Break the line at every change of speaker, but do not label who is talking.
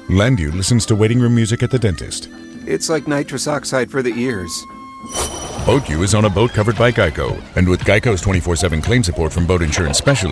Landu listens to waiting room music at the dentist.
It's like nitrous oxide for the ears.
BoatU is on a boat covered by Geico. And with Geico's 24/7 claim support from boat insurance specialists,